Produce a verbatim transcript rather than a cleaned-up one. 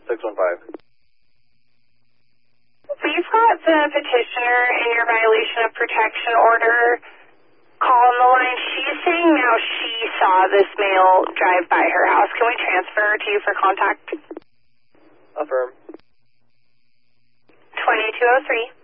six one five. We've got the petitioner in your violation of protection order call on the line. She's saying now she saw this male drive by her house. Can we transfer her to you for contact? Affirm. twenty-two oh three.